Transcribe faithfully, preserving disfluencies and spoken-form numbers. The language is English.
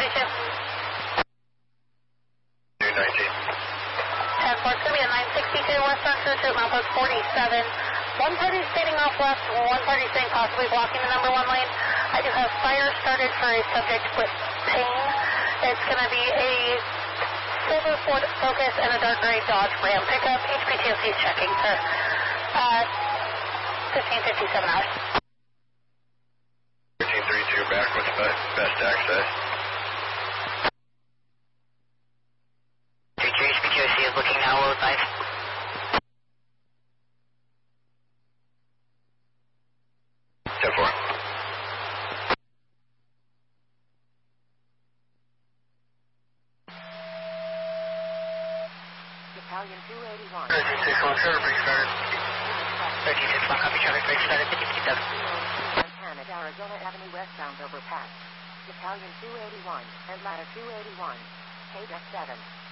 two. two nineteen. ten four, it's going to be a nine sixty-two westbound cruise route, milepost forty-seven. One party standing off left, one party staying possibly blocking the number one lane. I do have fire started for a subject with pain. It's going to be a silver Ford Focus and a dark gray Dodge Ram pickup. H P T O C is checking, sir. Uh, fifteen fifty-seven hours. thirteen thirty-two back, what's the best access? Victor, H P T O C is looking now, low five. ten four. Battalion two eighty-one. thirteen six one, traffic brake started. thirteen six one, copy, traffic brake started, fifty fifty-seven. Montana, Arizona Avenue westbound overpass. Battalion two eighty-one and ladder two eighty-one. K seven.